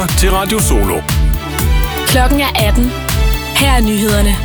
lytter til Radio Solo. Klokken er 18. Her er nyhederne.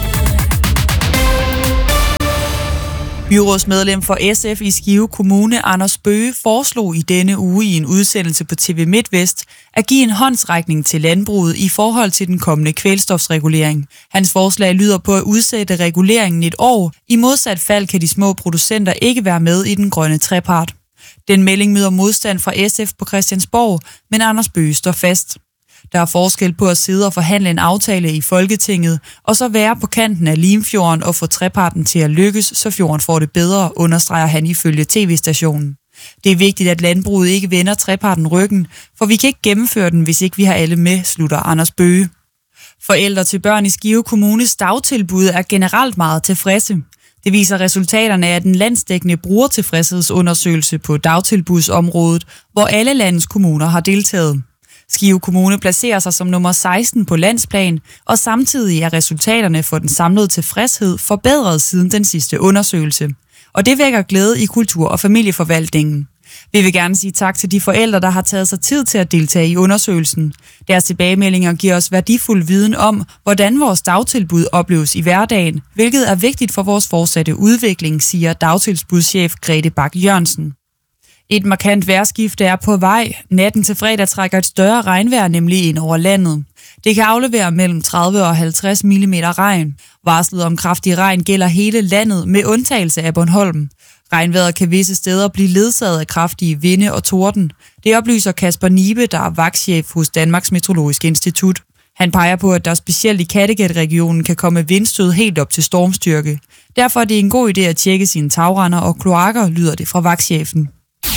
Byrådsmedlem for SF i Skive Kommune, Anders Bøge, foreslog i denne uge i en udsendelse på TV MidtVest at give en håndsrækning til landbruget i forhold til den kommende kvælstofsregulering. Hans forslag lyder på at udsætte reguleringen et år. I modsat fald kan de små producenter ikke være med i den grønne trepart. Den melding møder modstand fra SF på Christiansborg, men Anders Bøge står fast. Der er forskel på at sidde og forhandle en aftale i Folketinget, og så være på kanten af Limfjorden og få treparten til at lykkes, så fjorden får det bedre, understreger han ifølge tv-stationen. Det er vigtigt, at landbruget ikke vender treparten ryggen, for vi kan ikke gennemføre den, hvis ikke vi har alle med, slutter Anders Bøge. Forældre til børn i Skive Kommunes dagtilbud er generelt meget tilfredse. Det viser resultaterne af den landsdækkende brugertilfredshedsundersøgelse på dagtilbudsområdet, hvor alle landets kommuner har deltaget. Skive Kommune placerer sig som nummer 16 på landsplan, og samtidig er resultaterne for den samlede tilfredshed forbedret siden den sidste undersøgelse. Og det vækker glæde i kultur- og familieforvaltningen. Vi vil gerne sige tak til de forældre, der har taget sig tid til at deltage i undersøgelsen. Deres tilbagemeldinger giver os værdifuld viden om, hvordan vores dagtilbud opleves i hverdagen, hvilket er vigtigt for vores fortsatte udvikling, siger dagtilbudschef Grete Bak Jørgensen. Et markant vejrskifte er på vej. Natten til fredag trækker et større regnvejr nemlig ind over landet. Det kan aflevere mellem 30 og 50 mm regn. Varslet om kraftig regn gælder hele landet med undtagelse af Bornholm. Regnvejret kan visse steder blive ledsaget af kraftige vinde og torden. Det oplyser Kasper Nibe, der er vagtchef hos Danmarks Meteorologiske Institut. Han peger på, at der specielt i Kattegat-regionen kan komme vindstød helt op til stormstyrke. Derfor er det en god idé at tjekke sine tagrender og kloakker, lyder det fra vagtchefen.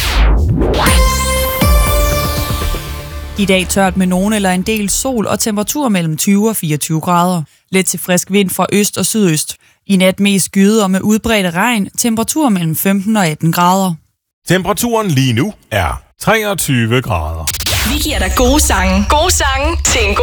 I dag tørt med nogen eller en del sol og temperatur mellem 20 og 24 grader. Let til frisk vind fra øst og sydøst. I nat mest skyde og med udbredte regn, temperatur mellem 15 og 18 grader. Temperaturen lige nu er 23 grader. Vi giver dig gode sange. Gode sange til en god